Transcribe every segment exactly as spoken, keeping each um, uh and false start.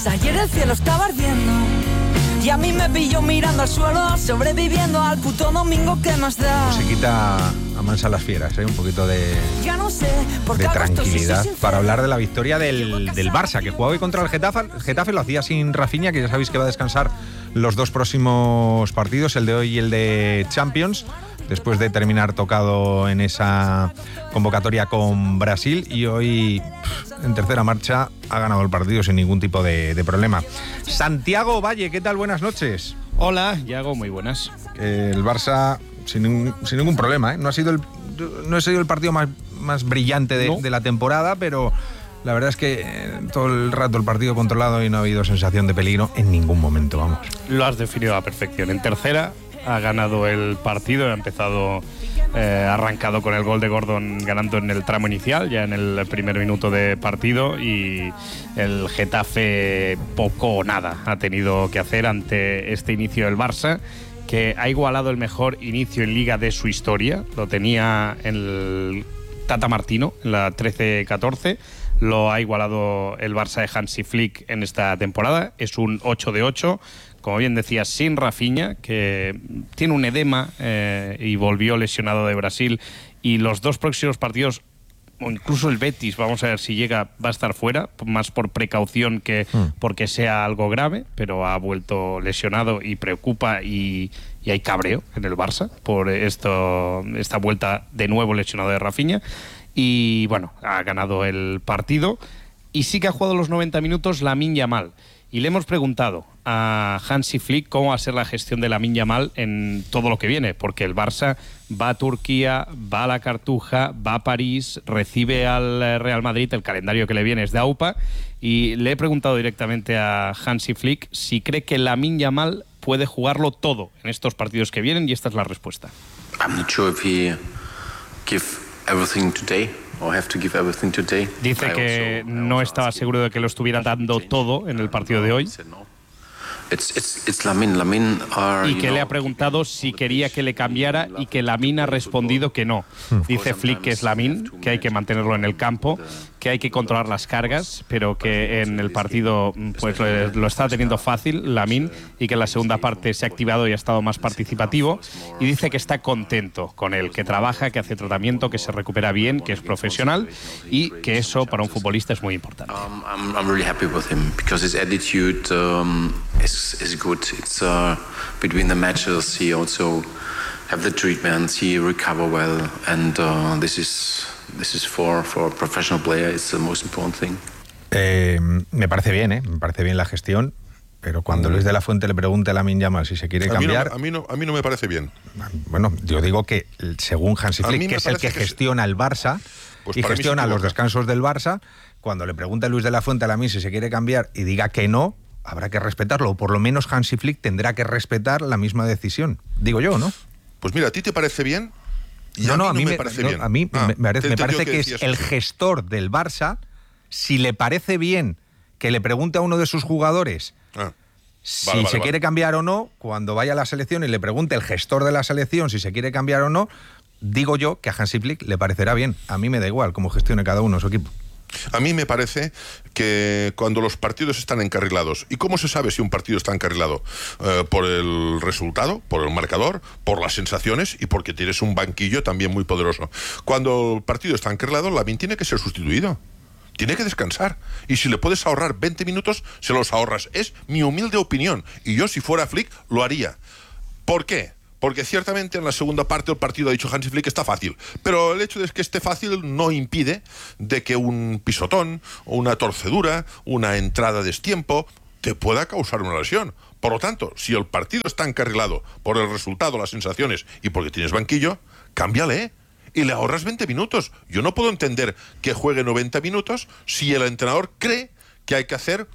casa, ayer el cielo estaba ardiendo y a mí me pilló mirando al suelo, sobreviviendo al puto domingo que más da. Pues se quita a mansa las fieras, ¿eh? Un poquito de, Ya no sé, por de qué hago esto si soy tranquilidad sincero. para hablar de la victoria del, del Barça, que jugaba hoy contra el Getafe. El Getafe lo hacía sin Rafinha, que ya sabéis que va a descansar los dos próximos partidos, el de hoy y el de Champions, después de terminar tocado en esa convocatoria con Brasil, y hoy en tercera marcha ha ganado el partido sin ningún tipo de, de problema. Santiago Valle, ¿qué tal? Buenas noches. Hola, Yago, muy buenas. Eh, el Barça sin, ningún- sin ningún problema, ¿eh? No ha sido el, no ha sido el partido más, más brillante de, No. de la temporada, pero la verdad es que eh, todo el rato el partido controlado y no ha habido sensación de peligro en ningún momento, vamos. Lo has definido a la perfección. En tercera ha ganado el partido, ha empezado, eh, arrancado con el gol de Gordon ganando en el tramo inicial, ya en el primer minuto de partido, y el Getafe poco o nada ha tenido que hacer ante este inicio del Barça, que ha igualado el mejor inicio en Liga de su historia. Lo tenía el Tata Martino en la trece catorce, lo ha igualado el Barça de Hansi Flick en esta temporada. Es un ocho de ocho, como bien decías, sin Rafinha, que tiene un edema eh, y volvió lesionado de Brasil, y los dos próximos partidos, o incluso el Betis, vamos a ver si llega, va a estar fuera, más por precaución que Mm. porque sea algo grave, pero ha vuelto lesionado y preocupa, y, y hay cabreo en el Barça por esto, esta vuelta de nuevo lesionado de Rafinha. Y bueno, ha ganado el partido y sí que ha jugado los noventa minutos Lamine Yamal. Y le hemos preguntado a Hansi Flick cómo va a ser la gestión de Lamine Yamal en todo lo que viene, porque el Barça va a Turquía, va a la Cartuja, va a París, recibe al Real Madrid, el calendario que le viene es de AUPA, y le he preguntado directamente a Hansi Flick si cree que Lamine Yamal puede jugarlo todo en estos partidos que vienen, y esta es la respuesta. I'm not sure if he give everything today or have to give everything today. Dice I que also- I no also estaba asked him seguro de que lo estuviera dando todo en el partido de hoy, He said no. It's it's it's Lamine. Lamine are, y you que le know, ha preguntado si quería que le cambiara, y que Lamine ha respondido que no. Dice Flick que es Lamine, que hay que mantenerlo en el campo, que hay que controlar las cargas, pero que en el partido pues lo, lo está teniendo fácil Lamine, y que en la segunda parte se ha activado y ha estado más participativo, y dice que está contento con él, que trabaja, que hace tratamiento, que se recupera bien, que es profesional, y que eso para un futbolista es muy importante. Um, I'm I'm really happy with him because his attitude um, is is good. It's uh, between the matches he also have the treatments. He recover well, and uh, this is this is for for a professional player. It's the most important thing. Eh, me parece bien, ¿eh? Me parece bien la gestión, pero cuando Luis de la Fuente le pregunte a Lamine Yamal si se quiere A mí, no, cambiar... a, mí no, a mí no me parece bien. Bueno, yo digo que según Hansi A mí Flick, me que es el que parece que es- gestiona el Barça Pues y para mí se gestiona los equivoca. descansos del Barça, cuando le pregunte a Luis de la Fuente a Lamine si se quiere cambiar y diga que no, habrá que respetarlo, o por lo menos Hansi Flick tendrá que respetar la misma decisión. Digo yo, ¿no? Pues mira, ¿a ti te parece bien? Y no, a mí no, no a mí me, me, parece no, bien. a mí Ah, me parece, te he me entendido parece que es decías el eso. gestor del Barça. Si le parece bien que le pregunte a uno de sus jugadores Ah, si Vale, vale, se vale. quiere cambiar o no, cuando vaya a la selección y le pregunte el gestor de la selección si se quiere cambiar o no, digo yo que a Hansi Flick le parecerá bien. A mí me da igual cómo gestione cada uno su equipo. A mí me parece que cuando los partidos están encarrilados, ¿y cómo se sabe si un partido está encarrilado? Eh, por el resultado, por el marcador, por las sensaciones y porque tienes un banquillo también muy poderoso. Cuando el partido está encarrilado, Lamine tiene que ser sustituido. Tiene que descansar. Y si le puedes ahorrar veinte minutos, se los ahorras. Es mi humilde opinión. Y yo, si fuera Flick, lo haría. ¿Por qué? Porque ciertamente en la segunda parte del partido ha dicho Hansi Flick que está fácil. Pero el hecho de que esté fácil no impide de que un pisotón, una torcedura, una entrada a destiempo te pueda causar una lesión. Por lo tanto, si el partido está encarrilado por el resultado, las sensaciones y porque tienes banquillo, cámbiale y le ahorras veinte minutos. Yo no puedo entender que juegue noventa minutos si el entrenador cree que hay que hacer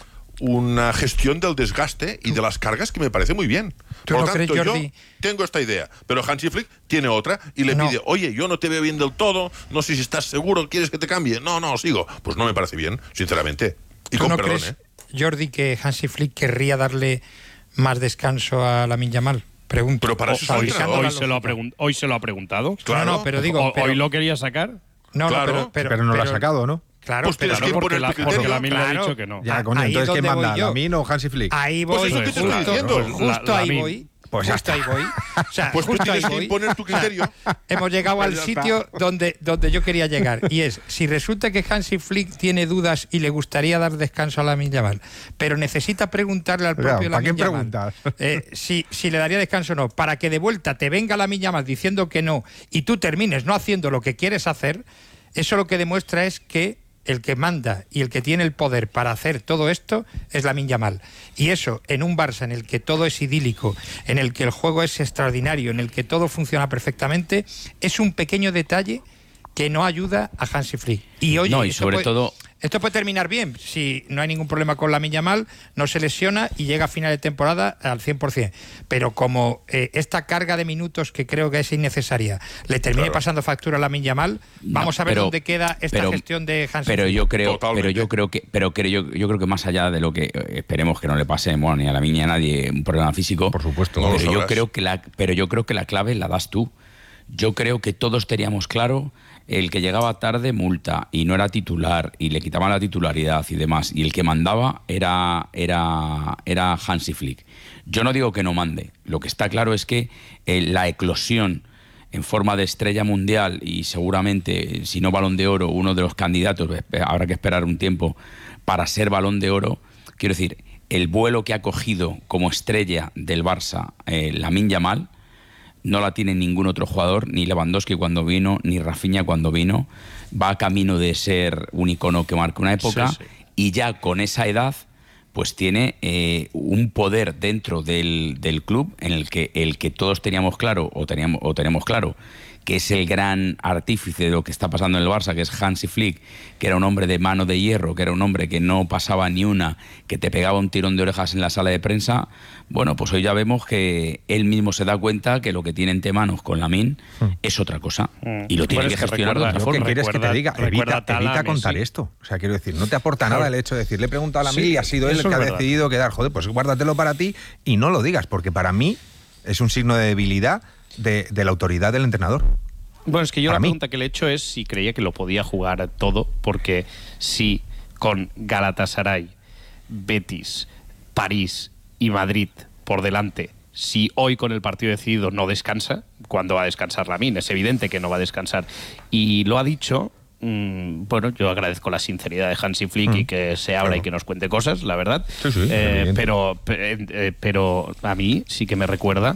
una gestión del desgaste y de las cargas que me parece muy bien. ¿Tú Por no lo tanto, crees, yo Jordi? tengo esta idea, pero Hansi Flick tiene otra y le No. pide, oye, yo no te veo bien del todo, no sé si estás seguro, ¿quieres que te cambie? No, no, sigo. Pues no me parece bien, sinceramente. Y ¿Tú con no perdón, crees, ¿eh? Jordi, que Hansi Flick querría darle más descanso a Lamine Yamal? Pregunto. Pero para eso es O- el Hoy, aplicando entrenador. la hoy se lo ha lógica. pregun- hoy se lo ha preguntado. Claro. No, no, pero digo... O- pero- ¿Hoy lo quería sacar? No, no, Claro, pero, pero, Pero no lo ha pero- sacado, ¿no? Claro, pues tienes pero que no, porque imponer la, tu porque criterio. Lamine le ha Claro. dicho que no. Ya, Ah, coño, ahí entonces es ¿quién donde manda? voy yo. ¿Lamine o Hansi Flick? Ahí Pues voy, eso que te estoy justo, diciendo. justo La- ahí Lamine. voy. Pues ya justo ahí voy. O sea, Pues tú justo ahí tienes que voy. imponer tu criterio. Hemos llegado al Pues ya sitio donde, donde yo quería llegar. Y es, si resulta que Hansi Flick tiene dudas y le gustaría dar descanso a Lamine Yamal, pero necesita preguntarle al Claro, propio ¿para Lamine qué Yamal preguntas? eh, si, si le daría descanso o no, para que de vuelta te venga Lamine Yamal diciendo que no y tú termines no haciendo lo que quieres hacer, eso lo que demuestra es que el que manda y el que tiene el poder para hacer todo esto es Lamine Yamal. Y eso, en un Barça en el que todo es idílico, en el que el juego es extraordinario, en el que todo funciona perfectamente, es un pequeño detalle que no ayuda a Hansi Flick. Y oye, No, y esto sobre puede- todo- esto puede terminar bien si no hay ningún problema con Lamine Yamal, no se lesiona y llega a final de temporada al cien por ciento. Pero como eh, esta carga de minutos que creo que es innecesaria le termine Claro. pasando factura a Lamine Yamal, vamos No, a ver pero- dónde queda esta pero- gestión de Hansi Pero Flick. yo creo, Totalmente. pero yo creo que, pero creo yo, yo creo que más allá de lo que eh, esperemos que no le pase, bueno, ni a la ni a nadie un problema físico, Por supuesto, no lo pero yo sabrás. creo que la, pero yo creo que la clave la das tú. Yo creo que todos teníamos claro el que llegaba tarde multa y no era titular y le quitaban la titularidad y demás y el que mandaba era era era Hansi Flick. Yo no digo que no mande. Lo que está claro es que eh, la eclosión en forma de estrella mundial y seguramente, si no Balón de Oro, uno de los candidatos, habrá que esperar un tiempo para ser Balón de Oro. Quiero decir, el vuelo que ha cogido como estrella del Barça eh, Lamine Yamal no la tiene ningún otro jugador, ni Lewandowski cuando vino, ni Rafinha cuando vino. Va camino de ser un icono que marca una época Sí, sí. y ya con esa edad pues tiene eh, un poder dentro del, del club en el que el que todos teníamos claro o teníamos o tenemos claro que es el gran artífice de lo que está pasando en el Barça, que es Hansi Flick, que era un hombre de mano de hierro, que era un hombre que no pasaba ni una, que te pegaba un tirón de orejas en la sala de prensa. Bueno, pues hoy ya vemos que él mismo se da cuenta que lo que tiene entre manos con Lamine es otra cosa Mm. y lo tiene Bueno, que es que gestionar de recuerda- otra ¿Yo forma. ¿Qué quieres que te recuerda- diga? recuerda Evita, Tala, evita contar Messi. esto. O sea, quiero decir, no te aporta nada el hecho de decir, le he preguntado a la Sí, Mil y ha sido él el eso que es ha verdad. decidido quedar. Joder, pues guárdatelo para ti y no lo digas, porque para mí es un signo de debilidad de, de la autoridad del entrenador. Bueno, es que yo Para la mí. pregunta que le he hecho es si creía que lo podía jugar todo, porque si con Galatasaray, Betis, París y Madrid por delante, si hoy con el partido decidido no descansa, ¿cuándo va a descansar Lamine? Es evidente que no va a descansar. Y lo ha dicho. mm, Bueno, yo agradezco la sinceridad de Hansi Flick y que se abra claro. y que nos cuente cosas, la verdad. Sí, sí, Eh, evidente. pero, pe- eh, pero a mí sí que me recuerda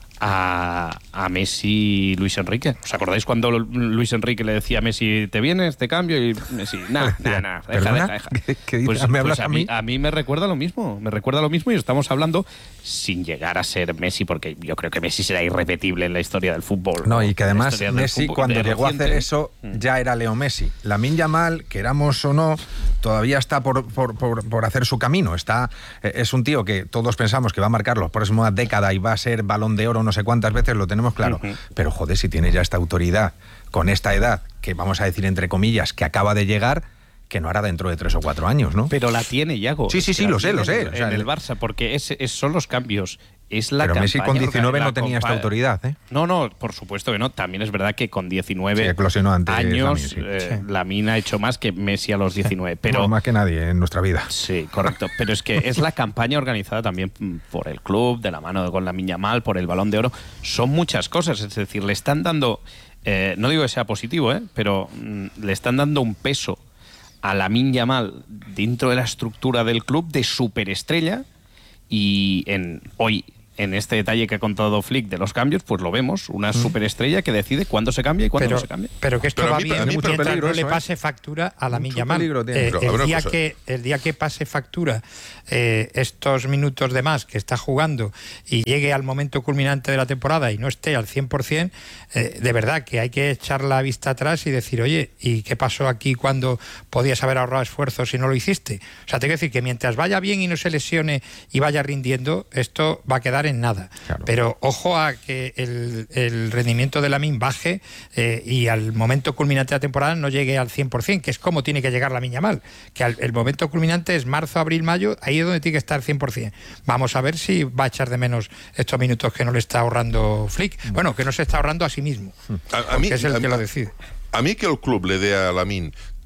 a, a Messi y Luis Enrique. ¿Os acordáis cuando Luis Enrique le decía a Messi, ¿te vienes, te cambio? Y Messi, nada, nada, nada, deja, ¿Perdona? deja, deja. ¿Qué- qué dices? Pues, ¿Me hablas pues a mí? a mí me recuerda lo mismo, me recuerda lo mismo y estamos hablando sin llegar a ser Messi, porque yo creo que Messi será irrepetible en la historia del fútbol. No, y que En la además historia del Messi fútbol, cuando de llegó a hacer reciente. eso Mm. ya era Leo Messi. Lamine Yamal, queramos o no, todavía está por, por, por, por hacer su camino. Está, eh, es un tío que todos pensamos que va a marcar la próxima década y va a ser Balón de Oro no sé cuántas veces, lo tenemos claro. Ujú. Pero joder, si tiene ya esta autoridad, con esta edad, que vamos a decir entre comillas, que acaba de llegar, que no hará dentro de tres o cuatro años, ¿no? Pero la tiene Yago. Sí, sí, Es sí, que la lo sé, lo tiene sé. En, O sea, en el el- Barça, porque es, es- son los cambios. Es la Pero Messi con campaña diecinueve orga- no la tenía esta compa- autoridad, ¿eh? No, no, por supuesto que no. También es verdad que con diecinueve Sí, eclosionó antes años Lamine, sí. eh, Lamine ha hecho más que Messi a los diecinueve. Pero No, más que nadie en nuestra vida. sí, correcto. Pero es que es la campaña organizada también mm, por el club, de la mano de con Lamine Yamal, por el Balón de Oro. Son muchas cosas. Es decir, le están dando, eh, no digo que sea positivo, ¿eh? pero mm, le están dando un peso a Lamine Yamal dentro de la estructura del club de superestrella y en hoy en este detalle que ha contado Flick de los cambios, pues lo vemos, una superestrella que decide cuándo se cambia y cuándo pero, no se cambia. pero que esto Pero a va mí- bien a mí mientras peligro no le eso, ¿eh? pase factura a Lamine Mucho Yamal. peligro tiene. Eh, Pero, a ver el, una día cosa. que, el día que pase factura eh, estos minutos de más que está jugando y llegue al momento culminante de la temporada y no esté al cien por ciento, eh, de verdad que hay que echar la vista atrás y decir, oye, ¿y qué pasó aquí cuando podías haber ahorrado esfuerzos y no lo hiciste? O sea, tengo que decir que mientras vaya bien y no se lesione y vaya rindiendo, esto va a quedar en nada. Claro. Pero ojo a que el, el rendimiento de Lamine baje eh, y al momento culminante de la temporada no llegue al cien por ciento, que es como tiene que llegar Lamine Yamal, que al, el momento culminante es marzo, abril, mayo, ahí es donde tiene que estar cien por ciento. Vamos a ver si va a echar de menos estos minutos que no le está ahorrando Flick. Bueno, que no se está ahorrando a sí mismo, A, a mí, que es el a- que lo decide. A mí que el club le dé a Lamine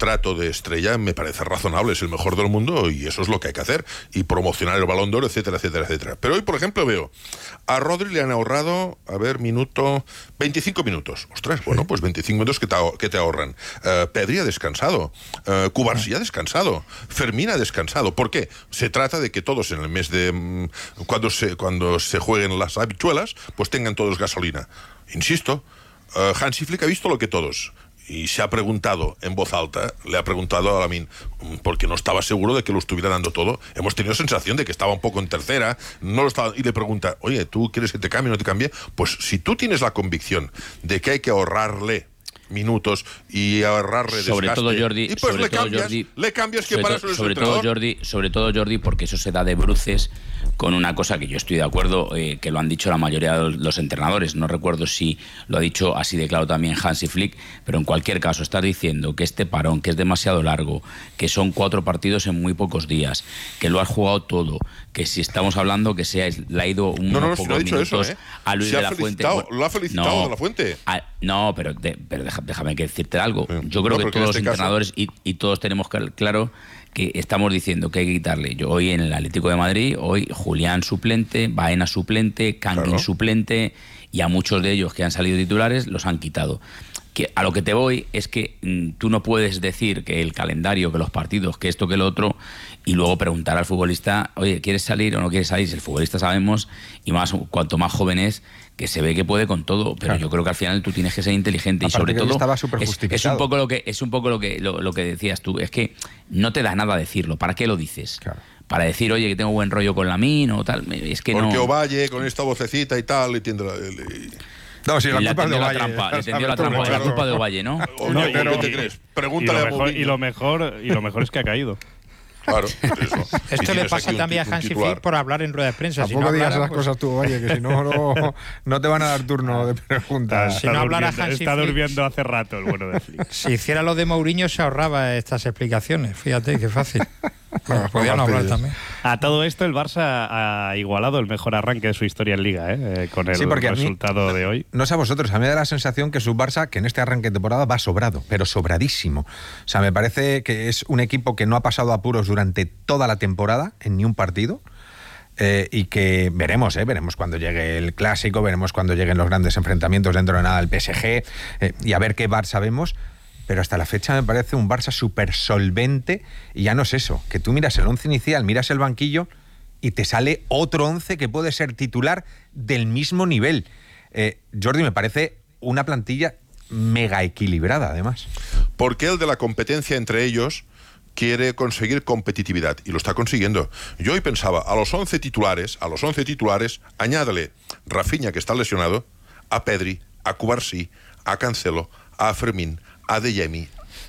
trato de estrella me parece razonable, es el mejor del mundo y eso es lo que hay que hacer, y promocionar el Balón de Oro, etcétera, etcétera, etcétera. Pero hoy, por ejemplo, veo a Rodri le han ahorrado, a ver, minuto, veinticinco minutos. Ostras, bueno, pues veinticinco minutos que te, que te ahorran. Uh, Pedri ha descansado, uh, Cubarsí ha descansado, Fermín ha descansado. ¿Por qué? Se trata de que todos en el mes de... Um, cuando, se, cuando se jueguen las habichuelas, pues tengan todos gasolina. Insisto, uh, Hansi Flick ha visto lo que todos... Y se ha preguntado en voz alta, le ha preguntado a Lamin, porque no estaba seguro de que lo estuviera dando todo. Hemos tenido sensación de que estaba un poco en tercera, no lo estaba, y le pregunta, oye, ¿tú quieres que te cambie o no te cambie? Pues si tú tienes la convicción de que hay que ahorrarle minutos y ahorrarle sobre desgaste, todo Jordi, y pues sobre le todo cambias, Jordi, le cambias que para eso es sobre todo Jordi, sobre todo Jordi, porque eso se da de bruces con una cosa que yo estoy de acuerdo, eh, que lo han dicho la mayoría de los entrenadores. No recuerdo si lo ha dicho así de claro también Hansi Flick, pero en cualquier caso estás diciendo que este parón, que es demasiado largo, que son cuatro partidos en muy pocos días, que lo has jugado todo, que si estamos hablando que se ha, le ha ido unos no, no, pocos si no ha dicho minutos eso, ¿eh? a Luis se de ha la Fuente. Lo ha felicitado no, de la Fuente. A, no, pero, de, pero déjame, déjame que decirte algo. Sí. Yo creo No, que todos en los este entrenadores y, y todos tenemos claro que estamos diciendo que hay que quitarle. Yo hoy en el Atlético de Madrid, hoy Julián suplente, Baena suplente, Kangin claro. suplente, y a muchos de ellos que han salido titulares los han quitado. Que a lo que te voy es que mmm, tú no puedes decir que el calendario, que los partidos, que esto, que lo otro, y luego preguntar al futbolista, oye, ¿quieres salir o no quieres salir? Si el futbolista sabemos, y más cuanto más joven es, que se ve que puede con todo, pero claro. Yo creo que al final tú tienes que ser inteligente. Aparte y sobre todo estaba es, es un poco lo que es un poco lo que lo, lo que decías tú, es que no te da nada decirlo. ¿Para qué lo dices? Claro. Para decir, oye, que tengo buen rollo con Lamin o tal, es que porque no. Porque Ovalle con esta vocecita y tal, y tiende la, y... No, si la le culpa es de Ovalle. Trampa, le tendió la trampa, la culpa de Ovalle, ¿no? No, y, pero, y, ¿qué te crees? Pregúntale y lo a mejor, y lo mejor y lo mejor es que ha caído. Claro, eso. Esto si le pasa también a Hansi Flick por hablar en rueda de prensa. Tampoco si no digas hablara, esas pues... cosas tú, Ovalle, que si no, no, no te van a dar turno de preguntas. Si no hablara Hansi Está Flick, durmiendo hace rato el bueno de Flick. Si hiciera lo de Mourinho se ahorraba estas explicaciones. Fíjate, qué fácil. Bueno, podían hablar también. A todo esto, el Barça ha igualado el mejor arranque de su historia en Liga, ¿eh? Con el sí, resultado mí, de hoy. No sé a vosotros, a mí me da la sensación que su Barça, que en este arranque de temporada va sobrado, pero sobradísimo. O sea, me parece que es un equipo que no ha pasado apuros durante toda la temporada, en ni un partido. Eh, y que veremos, eh, veremos cuando llegue el Clásico, veremos cuando lleguen los grandes enfrentamientos dentro de nada del P S G, eh, y a ver qué Barça vemos. Pero hasta la fecha me parece un Barça súper solvente, y ya no es eso, que tú miras el once inicial, miras el banquillo y te sale otro once que puede ser titular del mismo nivel. Eh, Jordi, me parece una plantilla mega equilibrada, además. Porque el de la competencia entre ellos quiere conseguir competitividad y lo está consiguiendo. Yo hoy pensaba, a los once titulares, a los once titulares, añádale Rafinha, que está lesionado, a Pedri, a Cubarsí, a Cancelo, a Fermín, a De Jemi,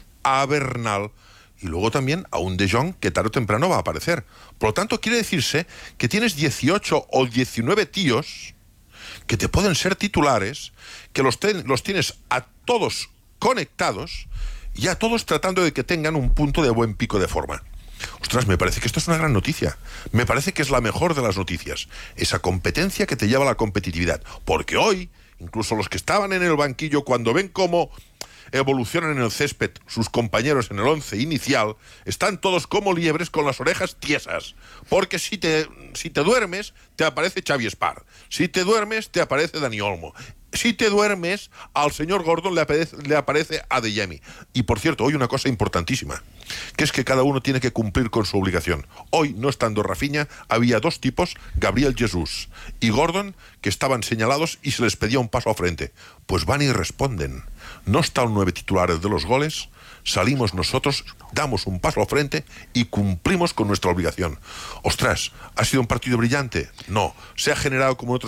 a Bernal y luego también a un De Jong que tarde o temprano va a aparecer. Por lo tanto, quiere decirse que tienes dieciocho o diecinueve tíos que te pueden ser titulares, que los, ten, los tienes a todos conectados y a todos tratando de que tengan un punto de buen pico de forma. Ostras, me parece que esto es una gran noticia. Me parece que es la mejor de las noticias. Esa competencia que te lleva a la competitividad. Porque hoy, incluso los que estaban en el banquillo, cuando ven cómo evolucionan en el césped sus compañeros en el once inicial, están todos como liebres con las orejas tiesas. Porque si te, si te duermes, te aparece Xavi Espar. Si te duermes, te aparece Dani Olmo. Si te duermes, al señor Gordon le aparece, le aparece a De Jemi. Y por cierto, hoy una cosa importantísima, que es que cada uno tiene que cumplir con su obligación. Hoy, no estando Rafinha, había dos tipos, Gabriel Jesús y Gordon, que estaban señalados y se les pedía un paso al frente. Pues van y responden. No está el nueve titulares de los goles, salimos nosotros, damos un paso al frente y cumplimos con nuestra obligación. Ostras, ¿ha sido un partido brillante? No. ¿Se ha generado como en otros